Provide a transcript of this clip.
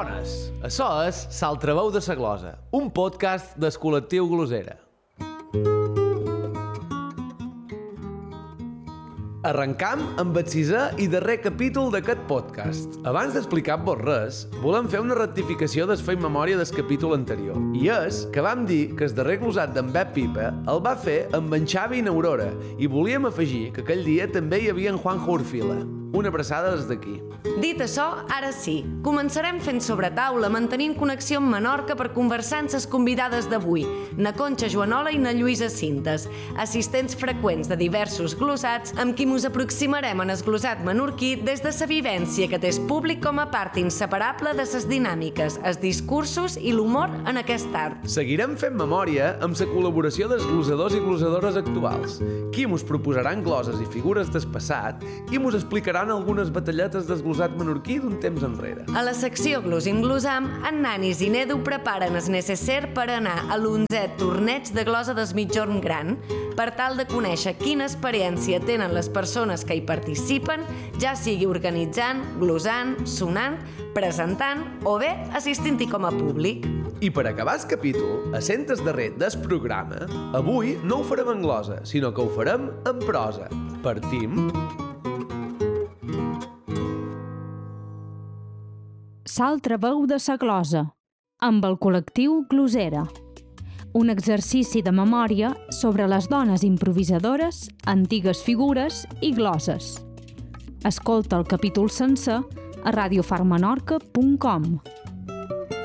Bones! Açò és S'altraveu de sa glosa, un podcast del col·lectiu Glosera. Arrencam amb el 6è i darrer capítol d'aquest podcast. Abans d'explicar-vos res, volem fer una rectificació del fer memòria del capítol anterior. I és que vam dir que el darrer glosat d'en Pep Pipa el va fer amb en Xavi i n'Aurora i volíem afegir que aquell dia també hi havia en Juanjo Urfila. Una abraçada des d'aquí. Dit això, ara sí. Començarem fent sobre taula, mantenint connexió amb Menorca per conversar amb les convidades d'avui, na Conxa Joanola i na Lluïsa Cintes, assistents freqüents de diversos glossats amb qui mos aproximarem en el glossat menorquí des de sa vivència que té el públic com a part inseparable de ses dinàmiques, els discursos i l'humor en aquest art. Seguirem fent memòria amb la col·laboració dels glosadors i glosadores actuals, qui mos proposaran gloses i figures del passat i mos explicaran algunes batalletes del glosat menorquí d'un temps enrere. A la secció Glosim Glosam, en Nanis i Nedu preparen el necesser per anar a l'11è torneig de glosa del Migjorn Gran, per tal de conèixer quina experiència tenen les persones que hi participen, ja sigui organitzant, glosant, sonant, presentant o bé assistint-hi com a públic. I per acabar el capítol, a centes darrer del programa, avui no ho farem en glosa, sinó que ho farem en prosa. Partim... S'altraveu de sa glosa, amb el col·lectiu Glosera. Un exercici de memòria sobre les dones improvisadores, antigues figures i gloses. Escolta el capítol sencer a radiofarmenorca.com.